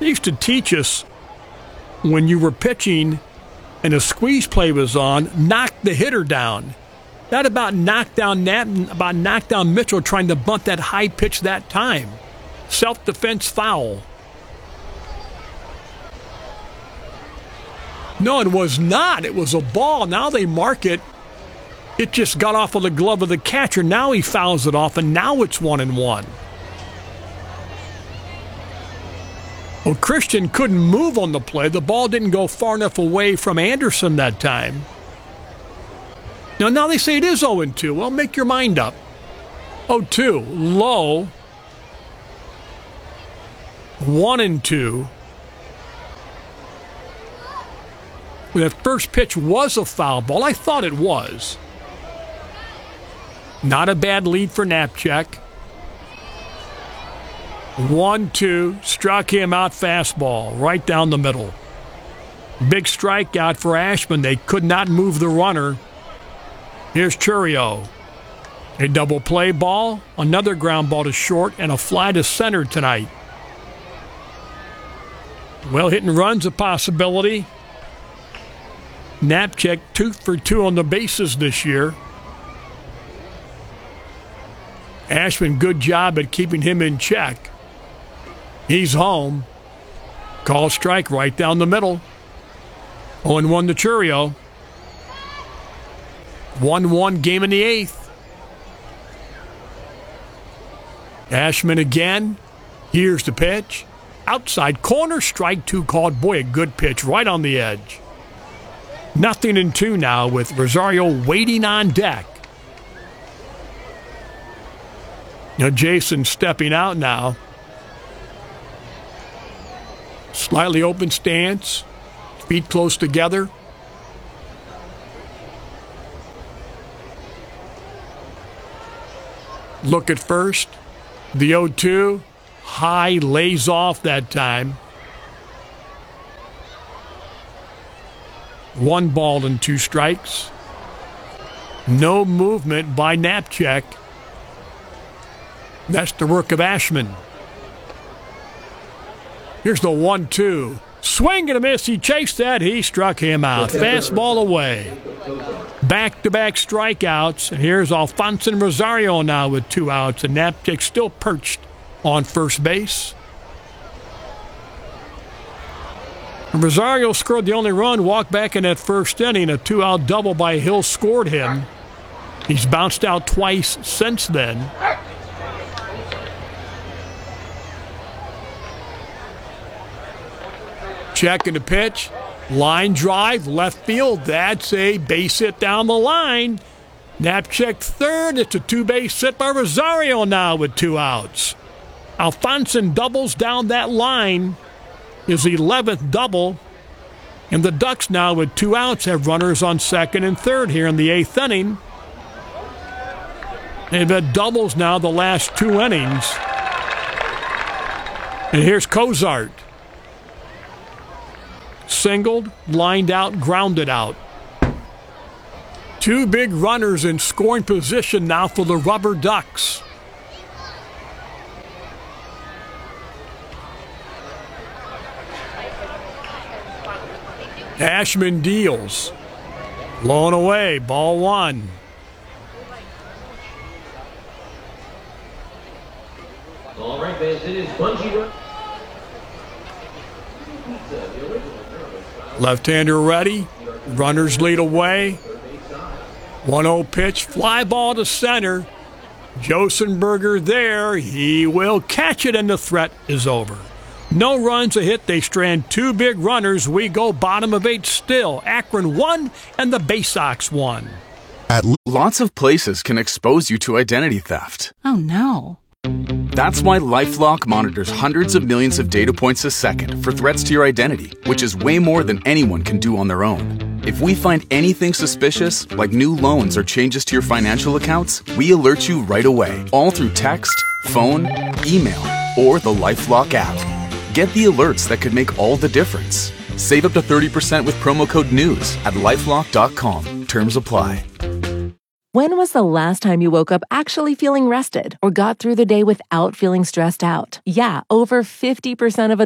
They used to teach us when you were pitching and a squeeze play was on, knock the hitter down. That about knocked down Mitchell trying to bunt that high pitch that time. Self-defense foul. No, it was not. It was a ball. Now they mark it. It just got off of the glove of the catcher. Now he fouls it off, and now it's 1-1. Well, Christian couldn't move on the play. The ball didn't go far enough away from Anderson that time. Now they say it is 0-2. Well, make your mind up. 0-2. Low. 1-2. That first pitch was a foul ball. I thought it was. Not a bad lead for Knapczyk. 1-2. Struck him out fastball right down the middle. Big strikeout for Ashman. They could not move the runner. Here's Chourio. A double play ball, another ground ball to short, and a fly to center tonight. Well, hitting runs a possibility. Knapczyk 2 for 2 on the bases this year. Ashman, good job at keeping him in check. He's home. Call strike right down the middle. 0-1 to Chourio. 1-1 game in the 8th. Ashman again. Here's the pitch. Outside corner, strike 2 called. Boy, a good pitch right on the edge. 0-2 now with Rosario waiting on deck. Jason stepping out now. Slightly open stance. Feet close together. Look at first. The 0-2. High, lays off that time. 1 ball and 2 strikes. No movement by Knapczyk. That's the work of Ashman. Here's the 1-2. Swing and a miss. He chased that. He struck him out. Fastball away. Back-to-back strikeouts. And here's Alfonso Rosario now with 2 outs. And Knapczyk still perched on first base. And Rosario scored the only run, walked back in that first inning. A 2-out double by Hill scored him. He's bounced out twice since then. Checking the pitch. Line drive, left field. That's a base hit down the line. Knapczyk third. It's a 2-base hit by Rosario now with 2 outs. Alfonso doubles down that line. His 11th double. And the Ducks now with 2 outs have runners on second and third here in the 8th inning. They've had doubles now the last 2 innings. And here's Cozart. Singled, lined out, grounded out. 2 big runners in scoring position now for the Rubber Ducks. Ashman deals. Blown away, ball 1. All right, base hit is Bungie. Left-hander ready. Runners lead away. 1-0 pitch. Fly ball to center. Josenberger there. He will catch it, and the threat is over. No runs a hit. They strand 2 big runners. We go bottom of 8 still. Akron 1 and the Bay Sox 1. Lots of places can expose you to identity theft. Oh, no. That's why LifeLock monitors hundreds of millions of data points a second for threats to your identity, which is way more than anyone can do on their own. If we find anything suspicious, like new loans or changes to your financial accounts, we alert you right away, all through text, phone, email, or the LifeLock app. Get the alerts that could make all the difference. Save up to 30% with promo code NEWS at LifeLock.com. Terms apply. When was the last time you woke up actually feeling rested or got through the day without feeling stressed out? Yeah, over 50% of